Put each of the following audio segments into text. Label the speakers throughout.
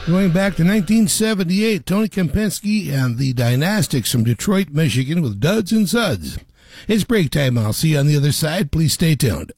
Speaker 1: Going back to 1978, Tony Kempinski and the Dynastics from Detroit, Michigan with Duds and Suds. It's break time. I'll see you on the other side. Please stay tuned.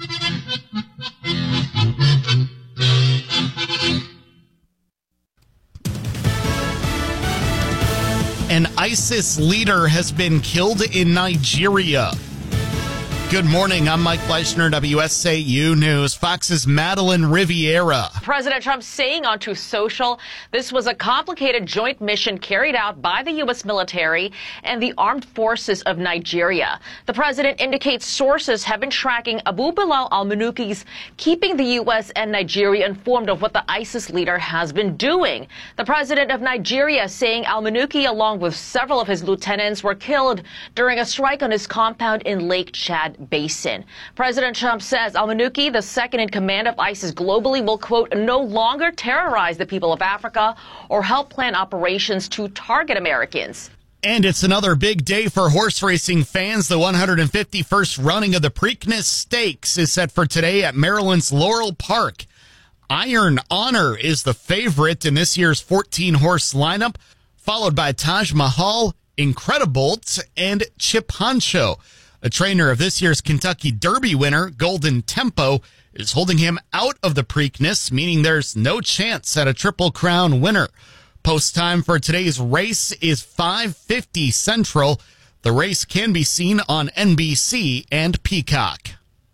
Speaker 2: An ISIS leader has been killed in Nigeria. Good morning. I'm Mike Fleischner, WSAU News. Fox's Madeline Riviera.
Speaker 3: President Trump saying on Truth Social this was a complicated joint mission carried out by the U.S. military and the armed forces of Nigeria. The president indicates sources have been tracking Abu Bilal al-Manuki's, keeping the U.S. and Nigeria informed of what the ISIS leader has been doing. The president of Nigeria saying al-Manuki, along with several of his lieutenants, were killed during a strike on his compound in Lake Chad Basin. President Trump says al-Manuki, the second in command of ISIS globally, will, quote, no longer terrorize the people of Africa or help plan operations to target Americans.
Speaker 2: And it's another big day for horse racing fans. The 151st running of the Preakness Stakes is set for today at Maryland's Laurel Park. Iron Honor is the favorite in this year's 14-horse lineup, followed by Taj Mahal, Incredibolt, and Chip Honcho. A trainer of this year's Kentucky Derby winner, Golden Tempo, is holding him out of the Preakness, meaning there's no chance at a Triple Crown winner. Post time for today's race is 5:50 Central. The race can be seen on NBC and Peacock.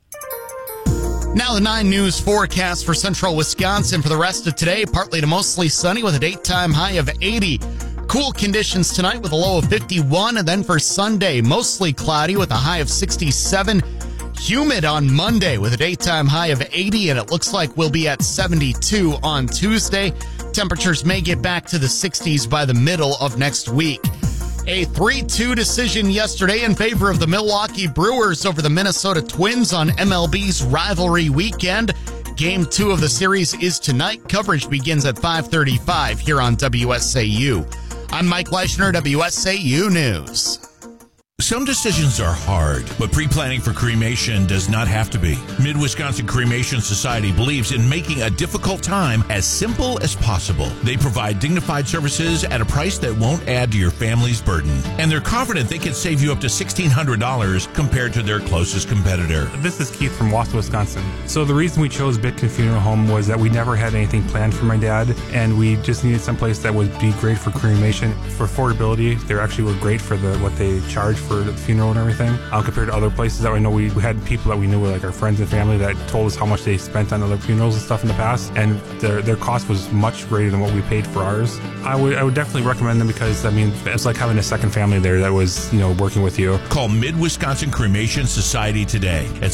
Speaker 2: Now the 9 News forecast for central Wisconsin for the rest of today. Partly to mostly sunny with a daytime high of 80. Cool conditions tonight with a low of 51, and then for Sunday, mostly cloudy with a high of 67. Humid on Monday with a daytime high of 80, and it looks like we'll be at 72 on Tuesday. Temperatures may get back to the 60s by the middle of next week. A 3-2 decision yesterday in favor of the Milwaukee Brewers over the Minnesota Twins on MLB's rivalry weekend. Game 2 of the series is tonight. Coverage begins at 5:35 here on WSAU. I'm Mike Fleischner, WSAU News.
Speaker 4: Some decisions are hard, but pre-planning for cremation does not have to be. Mid-Wisconsin Cremation Society believes in making a difficult time as simple as possible. They provide dignified services at a price that won't add to your family's burden. And they're confident they can save you up to $1,600 compared to their closest competitor.
Speaker 5: This is Keith from Wausau, Wisconsin. So the reason we chose Bitkin Funeral Home was that we never had anything planned for my dad, and we just needed someplace that would be great for cremation. For affordability, they actually were great for what they charge for the funeral and everything, compared to other places that we know. We had people that we knew were like our friends and family that told us how much they spent on other funerals and stuff in the past, and their cost was much greater than what we paid for ours. I would definitely recommend them because, I mean, it's like having a second family there that was, working with you.
Speaker 4: Call Mid-Wisconsin Cremation Society today at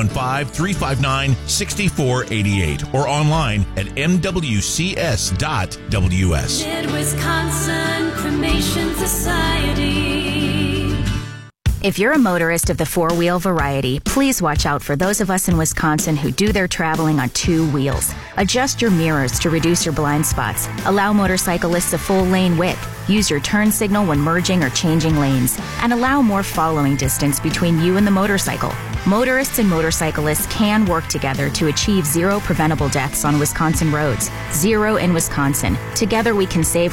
Speaker 4: 715-359-6488 or online at mwcs.ws.
Speaker 6: Mid-Wisconsin Cremation Society.
Speaker 7: If you're a motorist of the four-wheel variety, please watch out for those of us in Wisconsin who do their traveling on 2 wheels. Adjust your mirrors to reduce your blind spots. Allow motorcyclists a full lane width. Use your turn signal when merging or changing lanes. And allow more following distance between you and the motorcycle. Motorists and motorcyclists can work together to achieve 0 preventable deaths on Wisconsin roads. 0 in Wisconsin. Together we can save